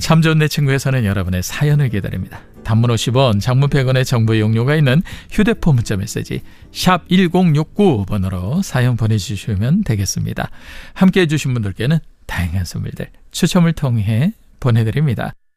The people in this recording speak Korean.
참 좋은 내 친구에서는 여러분의 사연을 기다립니다. 단문 50원, 장문 100원의 정보 이용료가 있는 휴대폰 문자 메시지 샵 1069번으로 사연 보내주시면 되겠습니다. 함께해 주신 분들께는 다양한 선물들 추첨을 통해 보내드립니다.